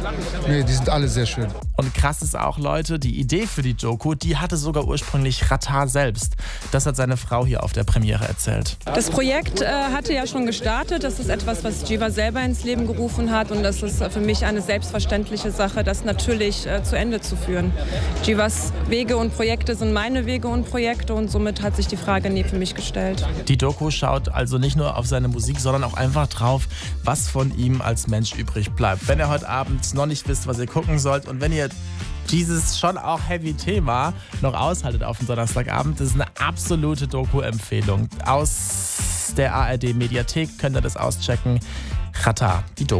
Nee, die sind alle sehr schön. Und krass ist auch, Leute, die Idee für die Doku, die hatte sogar ursprünglich Xatar selbst. Das hat seine Frau hier auf der Premiere erzählt. Das Projekt hatte ja schon gestartet. Das ist etwas, was Jiva selber ins Leben gerufen hat. Und das ist für mich eine selbstverständliche Sache, das natürlich zu Ende zu führen. Jivas Wege und Projekte sind meine Wege und Projekte. Und somit hat sich die Frage nie für mich gestellt. Die Doku schaut also nicht nur auf seine Musik, sondern auch einfach drauf, was von ihm als Mensch übrig bleibt. Wenn ihr heute Abend noch nicht wisst, was ihr gucken sollt und wenn ihr dieses schon auch heavy Thema noch aushaltet auf dem Donnerstagabend, das ist eine absolute Doku-Empfehlung. Aus der ARD-Mediathek könnt ihr das auschecken. Xatar, die Doku.